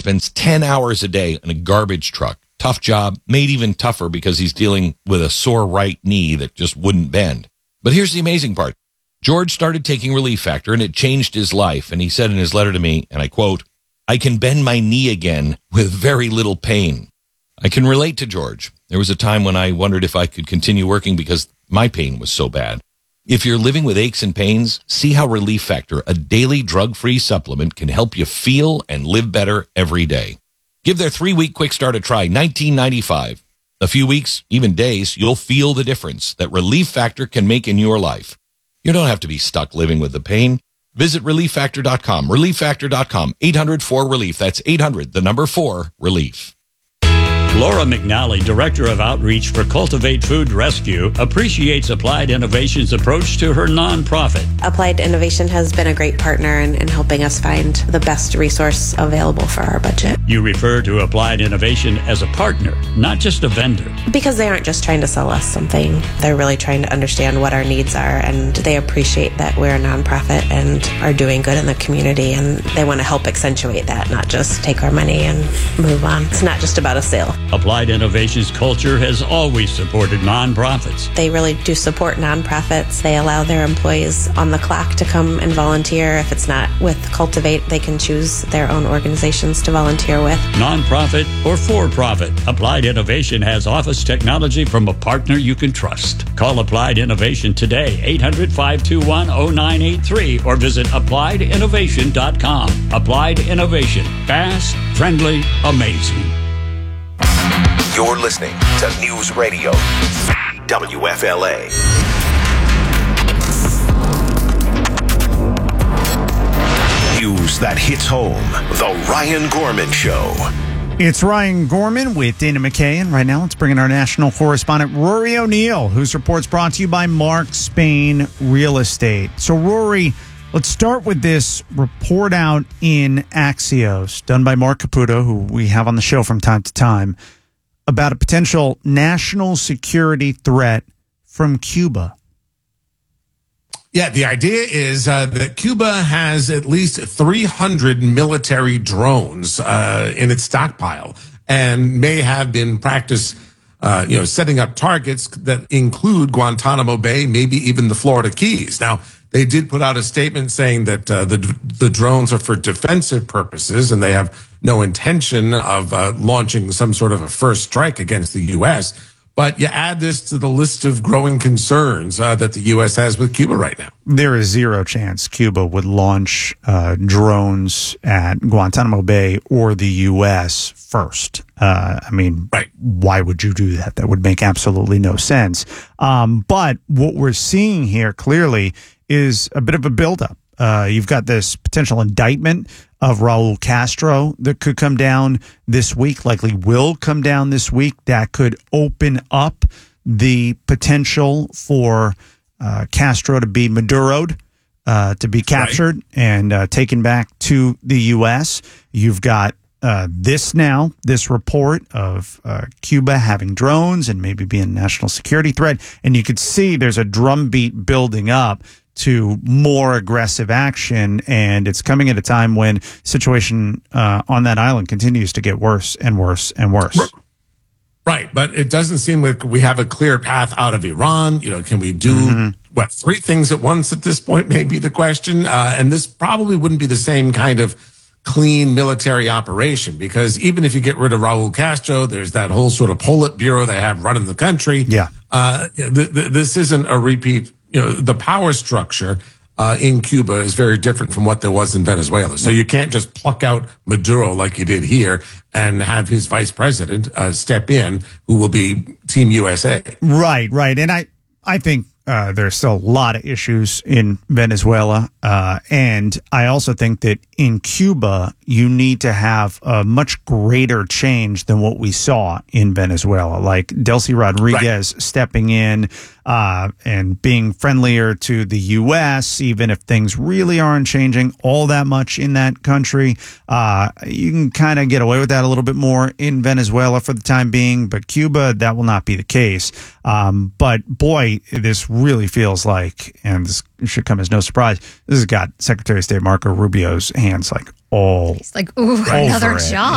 spends 10 hours a day in a garbage truck. Tough job, made even tougher because he's dealing with a sore right knee that just wouldn't bend. But here's the amazing part. George started taking Relief Factor, and it changed his life. And he said in his letter to me, and I quote, "I can bend my knee again with very little pain." I can relate to George. There was a time when I wondered if I could continue working because my pain was so bad. If you're living with aches and pains, see how Relief Factor, a daily drug-free supplement, can help you feel and live better every day. Give their 3-week quick start a try, $19.95. A few weeks, even days, you'll feel the difference that Relief Factor can make in your life. You don't have to be stuck living with the pain. Visit ReliefFactor.com, ReliefFactor.com, 800-4-RELIEF. That's 800-4-RELIEF. Laura McNally, Director of Outreach for Cultivate Food Rescue, appreciates Applied Innovation's approach to her nonprofit. Applied Innovation has been a great partner in helping us find the best resource available for our budget. You refer to Applied Innovation as a partner, not just a vendor. Because they aren't just trying to sell us something. They're really trying to understand what our needs are, and they appreciate that we're a nonprofit and are doing good in the community, and they want to help accentuate that, not just take our money and move on. It's not just about a sale. Applied Innovation's culture has always supported nonprofits. They really do support nonprofits. They allow their employees on the clock to come and volunteer. If it's not with Cultivate, they can choose their own organizations to volunteer with. Nonprofit or for-profit, Applied Innovation has office technology from a partner you can trust. Call Applied Innovation today, 800-521-0983, or visit AppliedInnovation.com. Applied Innovation. Fast, friendly, amazing. You're listening to News Radio WFLA. News that hits home. The Ryan Gorman Show. It's Ryan Gorman with Dana McKay, and right now let's bring in our national correspondent, Rory O'Neill, whose report's brought to you by Mark Spain Real Estate. So, Rory, let's start with this report out in Axios, done by Mark Caputo, who we have on the show from time to time, about a potential national security threat from Cuba. Yeah, the idea is that Cuba has at least 300 military drones in its stockpile and may have been setting up targets that include Guantanamo Bay, maybe even the Florida Keys. Now, they did put out a statement saying that the drones are for defensive purposes and they have no intention of launching some sort of a first strike against the U.S., but you add this to the list of growing concerns that the U.S. has with Cuba right now. There is zero chance Cuba would launch drones at Guantanamo Bay or the U.S. first. Right. Why would you do that? That would make absolutely no sense. But what we're seeing here clearly is a bit of a buildup. You've got this potential indictment of Raul Castro that could come down this week, likely will come down this week. That could open up the potential for Castro to be Maduro'd, to be captured and taken back to the U.S. You've got this report of Cuba having drones and maybe being a national security threat. And you could see there's a drumbeat building up to more aggressive action, and it's coming at a time when situation on that island continues to get worse and worse and worse. Right, but it doesn't seem like we have a clear path out of Iran. Can we do three things at once at this point? May be the question, and this probably wouldn't be the same kind of clean military operation, because even if you get rid of Raul Castro, there's that whole sort of Politburo they have running the country. Yeah, this isn't a repeat. The power structure in Cuba is very different from what there was in Venezuela. So you can't just pluck out Maduro like you did here and have his vice president step in, who will be Team USA. Right. And I think there's still a lot of issues in Venezuela. And I also think that in Cuba, you need to have a much greater change than what we saw in Venezuela, like Delcy Rodriguez stepping in and being friendlier to the U.S., even if things really aren't changing all that much in that country. You can kind of get away with that a little bit more in Venezuela for the time being, but Cuba, that will not be the case. But boy, this really feels like, and this should come as no surprise, this has got Secretary of State Marco Rubio's hands like all He's like, ooh, another job.